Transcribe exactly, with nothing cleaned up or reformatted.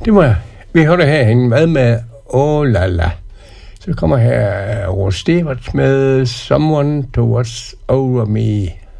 Det var, vi holder herhen med med Oh La La. Så kommer her Rose Stewart med Someone to Watch Over Me.